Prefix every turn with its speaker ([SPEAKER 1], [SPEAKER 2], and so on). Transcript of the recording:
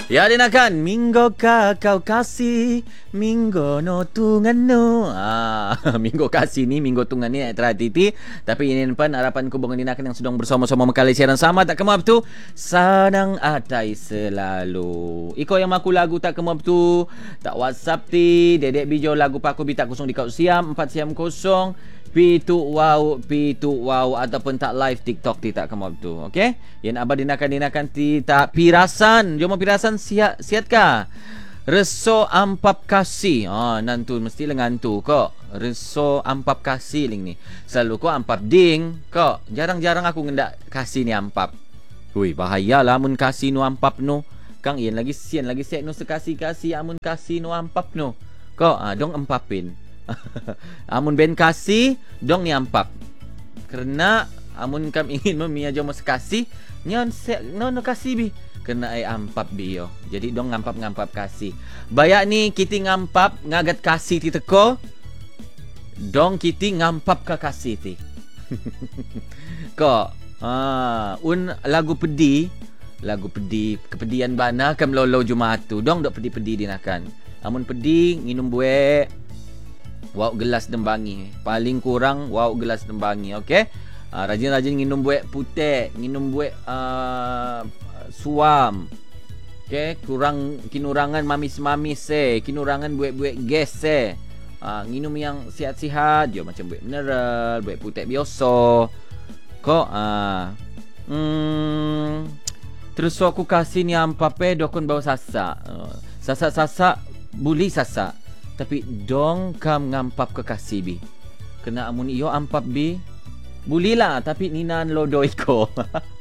[SPEAKER 1] Ya dinakan minggu ka kau kasih minggu no tungan no. Minggu kasih ni minggu tungan ni titi. Tapi ini pun harapan ku bangun dinakan yang sedang bersama-sama mengkali siaran sama tak kemap tu. Sanang atai selalu. Iko yang maku lagu tak kemap tu. Tak WhatsApp ti. Dedek bijo lagu paku bitak kosong di kau siam 4 siam kosong. P2 wow ataupun tak live TikTok ti tak kamu tu. Okey? Yang abah dinakan ti tak pirasan. Jom pirasan siat ka. Reso ampap kasih. Nantu mesti lengantu kok. Reso ampap kasih ling ni. Selalu ko ampap ding kok. Jarang-jarang aku ngendak kasih ni ampap. Hui, bahayalah mun kasih nu ampap no. Kang ian lagi sian lagi set no sekasih-kasih amun kasih nu ampap no. Kok dong empapin. Amun ben kasih dong ni ampap. Kerana amun kam ingin memia jom sekasih nyon no kasih bi. Kena ai ampap bi yo. Jadi dong ngampap kasih. Bayak ni kiti ngampap ngagat kasih ti teko. Dong kiti ngampap ka kasih ti. Kok un lagu pedi kepedian bana kam lolo Jumaat tu. Dong dok pedi-pedi dinakan. Amun pedi nginum buek wow gelas dembangi. Paling kurang wow gelas dembangi. Okey. Rajin-rajin minum buek putih, minum buek suam. Okey, kurang kinurangan mamis-mamis kinurangan buek-buek gas minum yang sihat-sihat je macam buek mineral, buek putih biasa. Kok terus aku kasih ni ampape dokon bau sasak. Sasak-sasak buli sasak. Tapi dong kam ngampap ke kasih bi. Kena amun iyo ampap bi. Bulilah tapi ninan lodo iko.